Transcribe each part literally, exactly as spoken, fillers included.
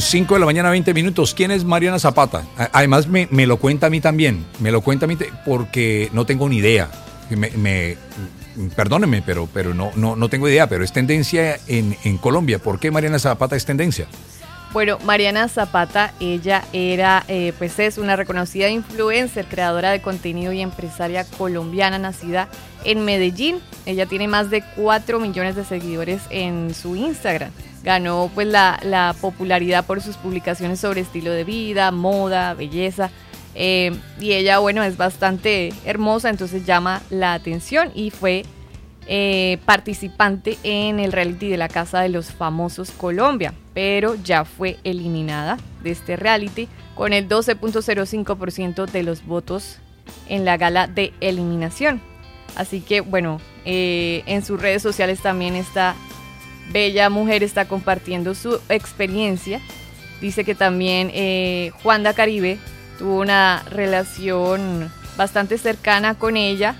cinco de la mañana, veinte minutos. ¿Quién es Mariana Zapata? Además, me, me lo cuenta a mí también. Me lo cuenta a mí porque no tengo ni idea. Me, me, perdónenme, pero, pero no, no, no tengo idea. Pero es tendencia en, en Colombia. ¿Por qué Mariana Zapata es tendencia? Bueno, Mariana Zapata, ella era, eh, pues es una reconocida influencer, creadora de contenido y empresaria colombiana, nacida en Medellín. Ella tiene más de cuatro millones de seguidores en su Instagram. Ganó pues la, la popularidad por sus publicaciones sobre estilo de vida, moda, belleza. Eh, y ella, bueno, es bastante hermosa, entonces llama la atención y fue eh, participante en el reality de la Casa de los Famosos Colombia, pero ya fue eliminada de este reality con el doce punto cero cinco por ciento de los votos en la gala de eliminación. Así que, bueno, eh, en sus redes sociales también esta bella mujer está compartiendo su experiencia. Dice que también eh, Juanda Caribe tuvo una relación bastante cercana con ella.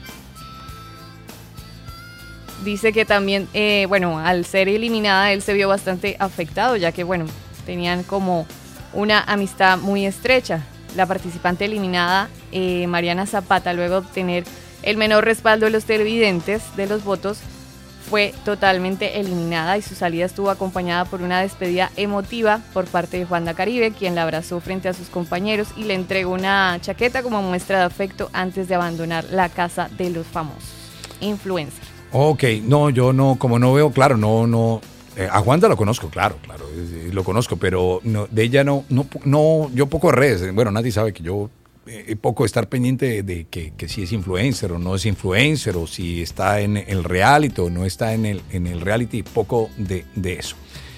Dice que también, eh, bueno, al ser eliminada él se vio bastante afectado, ya que, bueno, tenían como una amistad muy estrecha. La participante eliminada, eh, Mariana Zapata, luego de obtener el menor respaldo de los televidentes de los votos, fue totalmente eliminada y su salida estuvo acompañada por una despedida emotiva por parte de Juanda Caribe, quien la abrazó frente a sus compañeros y le entregó una chaqueta como muestra de afecto antes de abandonar la Casa de los Famosos. Influencer. Ok, no, yo no, como no veo, claro, no, no, eh, a Juanda lo conozco, claro, claro, eh, lo conozco, pero no, de ella no, no, no, yo poco de redes, bueno, nadie sabe que yo eh, poco estar pendiente de, de que, que si es influencer o no es influencer, o si está en el reality o no está en el, en el reality, poco de, de eso.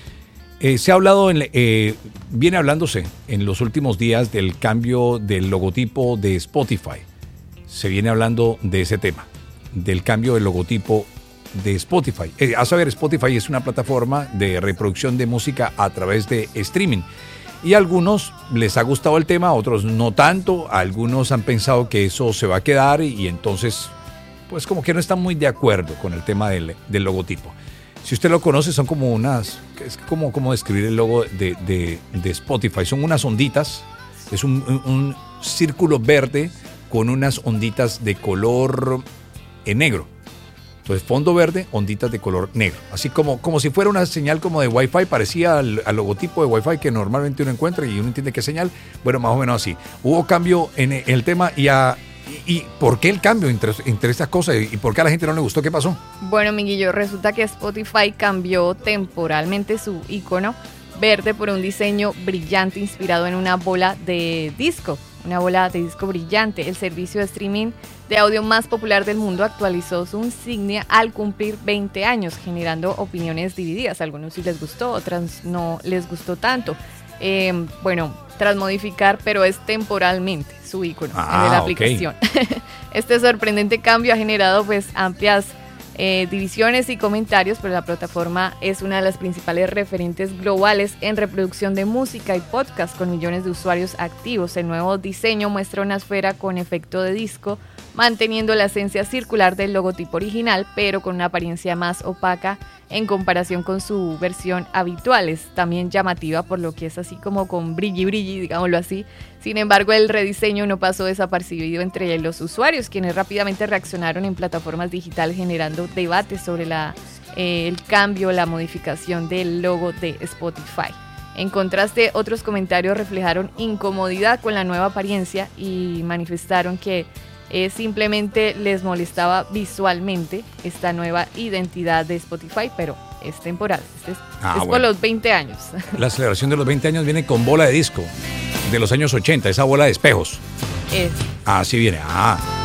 Eh, se ha hablado, en, eh, viene hablándose en los últimos días del cambio del logotipo de Spotify, se viene hablando de ese tema, del cambio del logotipo de Spotify. Eh, a saber, Spotify es una plataforma de reproducción de música a través de streaming. Y a algunos les ha gustado el tema, a otros no tanto. A algunos han pensado que eso se va a quedar y, y entonces, pues como que no están muy de acuerdo con el tema del, del logotipo. Si usted lo conoce, son como unas, es como, como describir el logo de, de, de Spotify. Son unas onditas, es un, un, un círculo verde con unas onditas de color en negro. Entonces, fondo verde, onditas de color negro. Así como, como si fuera una señal como de Wi-Fi, parecía al, al logotipo de Wi-Fi que normalmente uno encuentra y uno entiende qué señal. Bueno, más o menos así. Hubo cambio en el tema y, a, y, y ¿por qué el cambio entre, entre estas cosas? ¿Y por qué a la gente no le gustó? ¿Qué pasó? Bueno, Miguelillo, resulta que Spotify cambió temporalmente su icono verde por un diseño brillante inspirado en una bola de disco. Una bola de disco brillante. El servicio de streaming de audio más popular del mundo actualizó su insignia al cumplir veinte años, generando opiniones divididas. A algunos sí les gustó, otras no les gustó tanto. Eh, bueno, tras modificar, pero es temporalmente su icono ah, en la aplicación. Okay. Este sorprendente cambio ha generado pues amplias Eh, divisiones y comentarios, pero la plataforma es una de las principales referentes globales en reproducción de música y podcast con millones de usuarios activos. El nuevo diseño muestra una esfera con efecto de disco, manteniendo la esencia circular del logotipo original, pero con una apariencia más opaca en comparación con su versión habitual. Es también llamativa por lo que es así como con brilli brilli, digámoslo así. Sin embargo, el rediseño no pasó desapercibido entre los usuarios, quienes rápidamente reaccionaron en plataformas digitales generando debates sobre la, eh, el cambio, la modificación del logo de Spotify. En contraste, otros comentarios reflejaron incomodidad con la nueva apariencia y manifestaron que Eh, simplemente les molestaba visualmente esta nueva identidad de Spotify, pero es temporal, este es, ah, es bueno. por los veinte años. La celebración de los veinte años viene con bola de disco de los años ochenta, esa bola de espejos. Es. Ah, sí viene, ah.